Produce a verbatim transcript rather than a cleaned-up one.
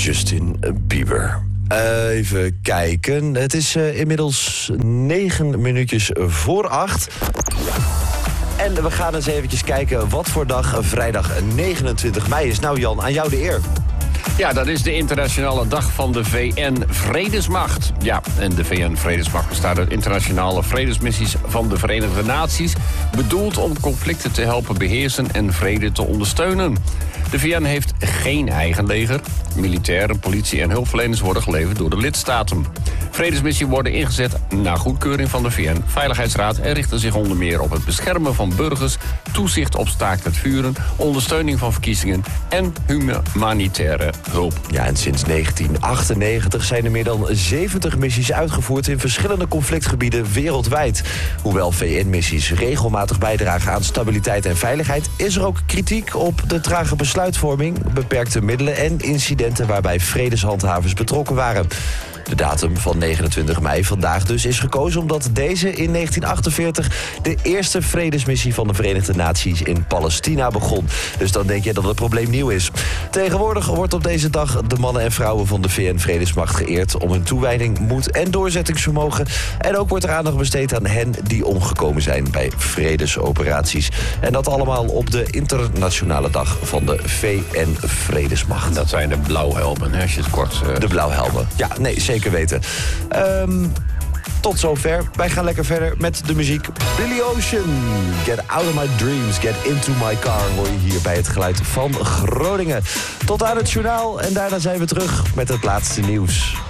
Justin Bieber. Uh, even kijken. Het is uh, inmiddels negen minuutjes voor acht. En we gaan eens eventjes kijken wat voor dag vrijdag negenentwintig mei is. Nou Jan, aan jou de eer. Ja, dat is de internationale dag van de V N-Vredesmacht. Ja, en de V N-Vredesmacht bestaat uit internationale vredesmissies van de Verenigde Naties, bedoeld om conflicten te helpen beheersen en vrede te ondersteunen. De V N heeft geen eigen leger. Militairen, politie en hulpverleners worden geleverd door de lidstaten. Vredesmissies worden ingezet na goedkeuring van de V N-veiligheidsraad en richten zich onder meer op het beschermen van burgers, toezicht op staakt het vuren, ondersteuning van verkiezingen en humanitaire hulp. Ja, en sinds negentien achtennegentig zijn er meer dan zeventig missies uitgevoerd in verschillende conflictgebieden wereldwijd. Hoewel V N-missies regelmatig bijdragen aan stabiliteit en veiligheid, is er ook kritiek op de trage besluitvorming, beperkte middelen en incidenten waarbij vredeshandhavers betrokken waren. De datum van negenentwintig mei vandaag dus is gekozen omdat deze in negentien achtenveertig de eerste vredesmissie van de Verenigde Naties in Palestina begon. Dus dan denk je dat het probleem nieuw is. Tegenwoordig wordt op deze dag de mannen en vrouwen van de V N-Vredesmacht geëerd om hun toewijding, moed en doorzettingsvermogen. En ook wordt er aandacht besteed aan hen die omgekomen zijn bij vredesoperaties. En dat allemaal op de internationale dag van de V N-Vredesmacht. Dat zijn de blauwhelmen, hè, als je het kort... Uh... De blauwhelmen, ja, nee, zeker. Zeker weten. Um, tot zover. Wij gaan lekker verder met de muziek. Billy Ocean, Get Out of My Dreams, Get Into My Car, hoor je hier bij het geluid van Groningen. Tot aan het journaal en daarna zijn we terug met het laatste nieuws.